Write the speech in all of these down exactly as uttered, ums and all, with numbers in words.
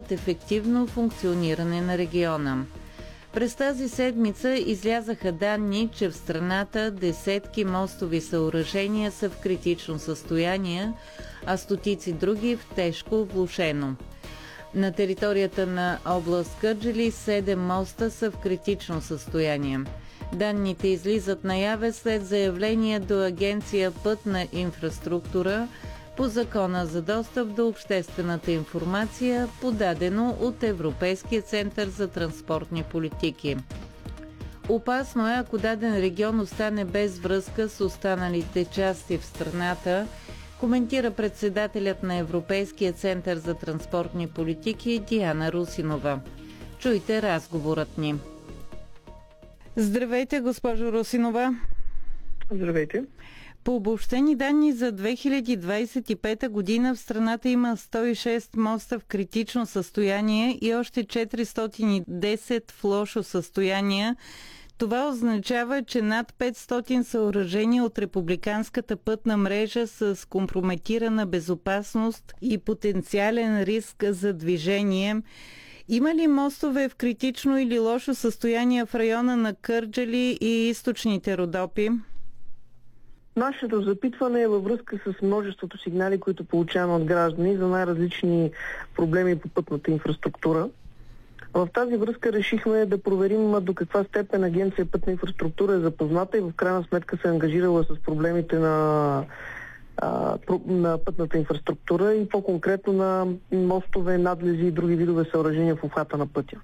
осигуряват ефективно функциониране на региона. През тази седмица излязаха данни, че в страната десетки мостови съоръжения са в критично състояние, а стотици други в тежко влошено. На територията на област Кърджали седем моста са в критично състояние. Данните излизат наяве след заявление до Агенция Пътна инфраструктура по Закона за достъп до обществената информация, подадено от Европейския център за транспортни политики. Опасно е, ако даден регион остане без връзка с останалите части в страната, коментира председателят на Европейския център за транспортни политики Диана Русинова. Чуйте разговорът ни. Здравейте, госпожо Русинова. Здравейте. По обобщени данни за две хиляди двадесет и пета година в страната има сто и шест моста в критично състояние и още четиристотин и десет в лошо състояние. Това означава, че над петстотин съоръжения от републиканската пътна мрежа са с компрометирана безопасност и потенциален риск за движение. Има ли мостове в критично или лошо състояние в района на Кърджали и източните Родопи? Нашето запитване е във връзка с множеството сигнали, които получаваме от граждани за най-различни проблеми по пътната инфраструктура. В тази връзка решихме да проверим до каква степен Агенция Пътна инфраструктура е запозната и в крайна сметка се е ангажирала с проблемите на, а, на пътната инфраструктура и по-конкретно на мостове, надлези и други видове съоръжения в обхвата на пътя.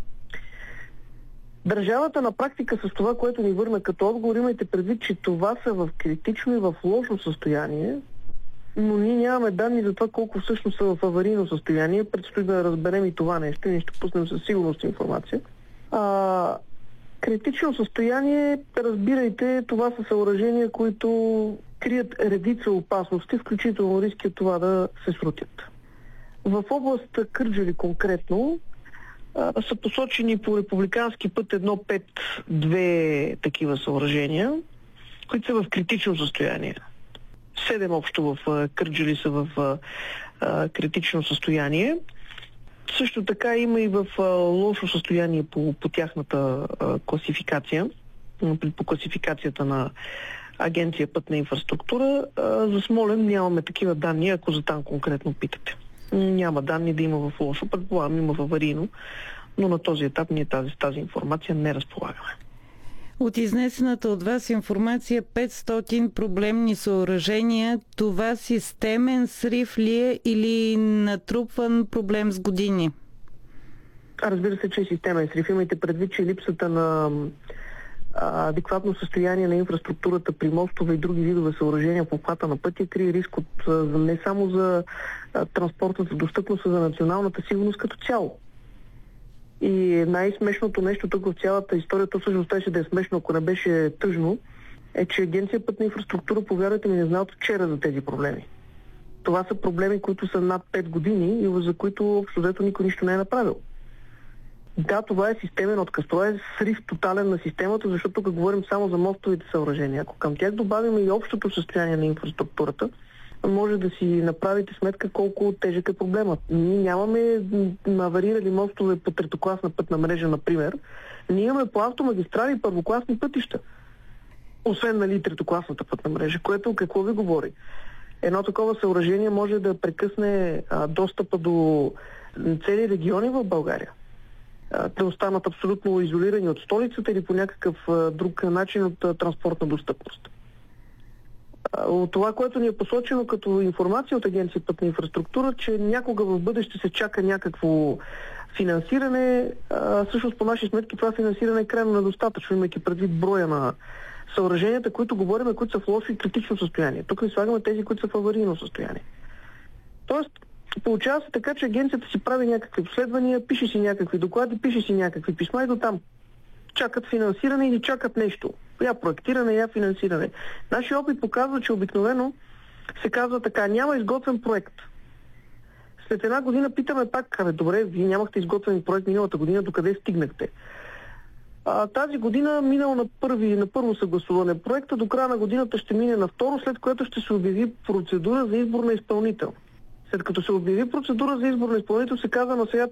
Държавата на практика с това, което ни върна като отговор, имайте предвид, че това са в критично и в лошо състояние, но ние нямаме данни за това колко всъщност са в аварийно състояние. Предстои да разберем и това нещо. Ние ще пуснем със сигурност информация. А, критично състояние, разбирайте, това са съоръжения, които крият редица опасности, включително риски от това да се срутят. В област Кърджали конкретно а, са посочени по републикански път едно пет две такива съоръжения, които са в критично състояние. Седем общо в Кърджали са в а, критично състояние. Също така има и в а, лошо състояние по, по тяхната а, класификация, по класификацията на Агенция Пътна инфраструктура. А, за Смолян нямаме такива данни, ако за там конкретно питате. Няма данни да има в лошо, предполагам има в аварийно, но на този етап ние тази, тази информация не разполагаме. От изнесената от вас информация петстотин проблемни съоръжения, това системен срив ли е или натрупван проблем с години? Разбира се, че е системен срив. Имайте предвид, че липсата на а, адекватно състояние на инфраструктурата при мостове и други видове съоръжения по обхвата на пътя крие риск от, не само за а, транспортната достъпност, а за националната сигурност като цяло. И най-смешното нещо тук в цялата история, то всъщност трябваше да е смешно, ако не беше тъжно, е, че Агенция Пътна инфраструктура, повярвайте ми, не знае от вчера за тези проблеми. Това са проблеми, които са над пет години и за които общо взето никой нищо не е направил. Да, това е системен отказ. Това е срив тотален на системата, защото тук говорим само за мостовите съоръжения. Ако към тях добавим и общото състояние на инфраструктурата, може да си направите сметка колко тежък е проблемът. Ние нямаме аварирали мостове по третокласна пътна мрежа, например. Ние имаме по автомагистрали и първокласни пътища. Освен, нали, третокласната пътна мрежа, което какво ви говори? Едно такова съоръжение може да прекъсне а, достъпа до цели региони в България. А, да останат абсолютно изолирани от столицата или по някакъв а, друг начин от а, транспортна достъпност. От това, което ни е посочено като информация от Агенция Пътна инфраструктура, че някога в бъдеще се чака някакво финансиране. А, всъщност по наши сметки това финансиране е крайно недостатъчно, имайки предвид броя на съоръженията, които говорим, които са в лошо и критично състояние. Тук не слагаме тези, които са в аварийно състояние. Тоест, получава се така, че агенцията си прави някакви обследвания, пише си някакви доклади, пише си някакви писма и до там. Чакат финансиране или чакат нещо. Я проектиране, я финансиране. Нашия опит показва, че обикновено се казва така: няма изготвен проект. След една година питаме пак: абе, добре, вие нямахте изготвен проект миналата година, докъде стигнахте? А, тази година минал на, първи, на първо съгласуване проекта, до края на годината ще мине на второ, след което ще се обяви процедура за избор на изпълнител. След като се обяви процедура за избор на изпълнител, се казва: на сега